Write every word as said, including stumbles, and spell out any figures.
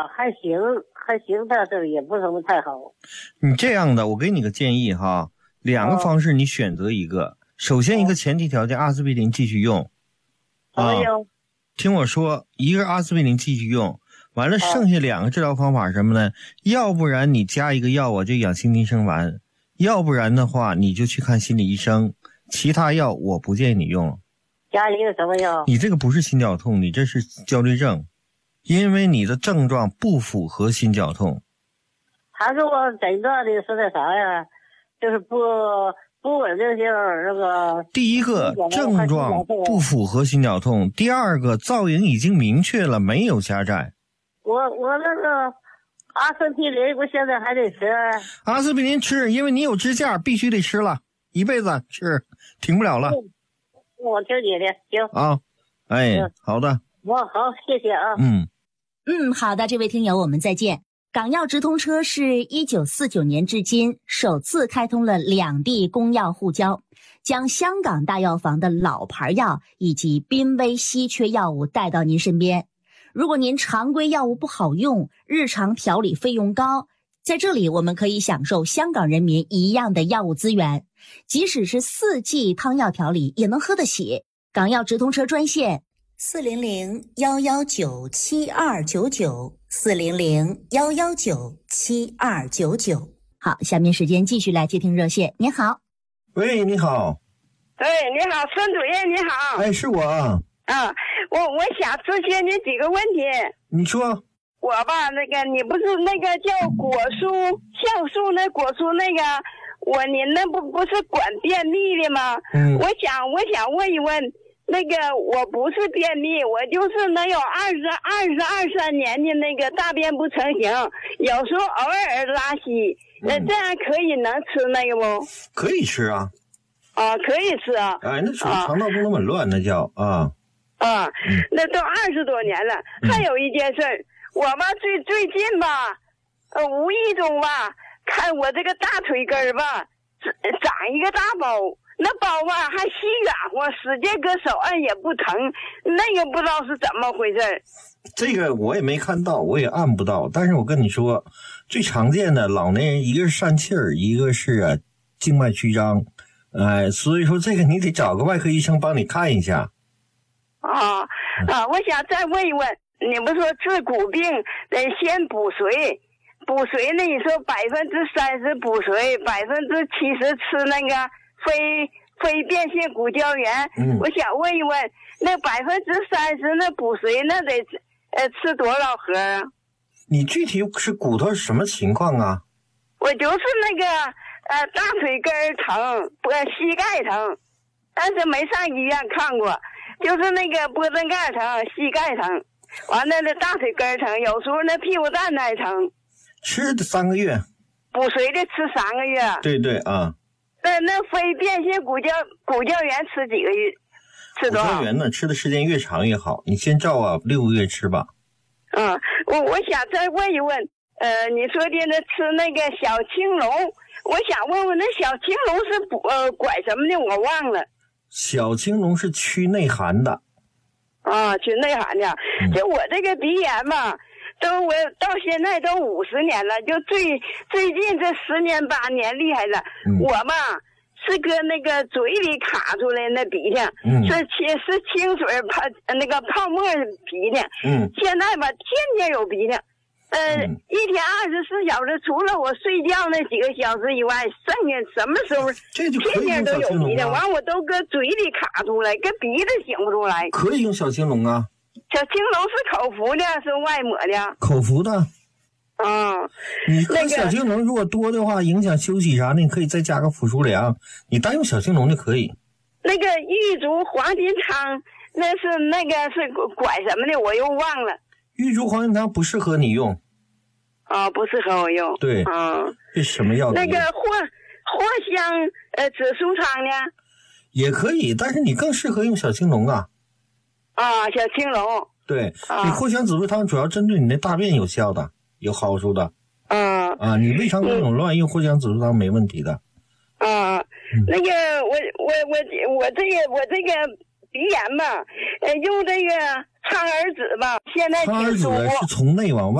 吧，还行还行，但是也不怎么太好。 你这样的，我给你个建议哈，两个方式你选择一个。首先一个前提条件，阿司匹林继续用。 怎么用？ 听我说，一个阿司匹林继续用，完了剩下两个治疗方法是什么呢？要不然你加一个药啊，就养心听生丸；要不然的话，你就去看心理医生。其他药我不建议你用。 加一个什么药？ 你这个不是心绞痛，你这是焦虑症，因为你的症状不符合心绞痛。 他给我诊断的是那啥呀？就是不不稳定性那个。 第一个症状不符合心绞痛，第二个造影已经明确了，没有狭窄。 我我那个阿司匹林，我现在还得吃。 阿司匹林吃，因为你有支架，必须得吃了，一辈子吃，停不了了。 嗯、我听你的，行啊，哎，嗯、好的。 我好，谢谢啊。 嗯嗯，好的，这位听友，我们再见。港药直通车是一九四九年至今首次开通了两地公药互交，将香港大药房的老牌药以及濒危稀缺药物带到您身边。如果您常规药物不好用，日常调理费用高，在这里我们可以享受香港人民一样的药物资源，即使是四季汤药调理也能喝得起。港药直通车专线四零零幺幺九七二九九。四零零幺幺九七二九九。好，下面时间继续来接听热线。您好。 喂，你好。 对，你好，孙主任，你好。 哎，是我。 啊，我我想咨询你几个问题。 你说。 我吧，那个你不是那个叫果蔬酵素那果蔬那个，我您那不不是管便秘的吗？ 嗯。 我想我想问一问。那个我不是便秘，我就是能有二十二十二三年的那个大便不成形，有时候偶尔拉稀，那、嗯、这样可以能吃那个不？ 可以吃啊。 啊，可以吃啊。 哎，那属于肠道功能紊乱，那叫啊。 啊，嗯、那都二十多年了。嗯、还有一件事，我吧最最近吧，呃，无意中吧，看我这个大腿根吧，长一个大包。那包吧还稀软和，使劲搁手按也不疼，那个不知道是怎么回事。 这个我也没看到，我也按不到。但是我跟你说，最常见的老年人一个是疝气儿，一个是啊静脉曲张，哎、呃，所以说这个你得找个外科医生帮你看一下。 啊啊！我想再问一问，你不说治骨病得先补髓，补髓呢？你说百分之三十补髓，百分之七十吃那个。非非变性骨胶原，嗯，我想问一问，那百分之三十那补髓那得呃吃多少盒啊？ 你具体是骨头什么情况啊？ 我就是那个呃大腿根疼，不膝盖疼，但是没上医院看过，就是那个脖子盖疼，膝盖疼，完了那大腿根疼，有时候那屁股蛋还疼。 吃的三个月。 补髓的吃三个月。 对对啊。 那那非变性骨胶骨胶原吃几个月？吃多少？ 骨胶原呢，吃的时间越长越好。你先照啊，六个月吃吧。 嗯，我我想再问一问，呃，你说的那吃那个小青龙，我想问问那小青龙是补呃管什么的？我忘了。 小青龙是驱内寒的。 啊，驱内寒的。嗯、就我这个鼻炎嘛。都我到现在都五十年了，就最最近这十年八年厉害了。嗯、我嘛是搁那个嘴里卡出来那鼻涕，嗯、是清是清水泡那个泡沫鼻涕。嗯，现在吧天天有鼻涕，呃，嗯、一天二十四小时，除了我睡觉那几个小时以外，剩下什么时候天天都有鼻涕，完我都搁嘴里卡出来，跟鼻子擤不出来。 可以用小青龙啊。 小青龙是口服的，是外抹的？ 口服的。 嗯， 你喝小青龙如果多的话，影响休息啥的，你可以再加个辅助粮。你单用小青龙就可以。 那个玉竹黄金汤，那是那个是管什么的？我又忘了。 玉竹黄金汤不适合你用。 啊、哦，不适合我用。 对。 嗯。 这什么药？ 那个藿藿香呃紫苏汤呢？ 也可以，但是你更适合用小青龙啊。 啊，小青龙。 对，啊、你藿香紫苏汤主要针对你的大便有效的，有好处的。 嗯。 啊，你胃肠功能乱，用藿香紫苏汤没问题的。 啊，嗯、那个我我我我这个我这个鼻炎吧，呃，用这个苍耳子吧，现在苍耳子是从内往外。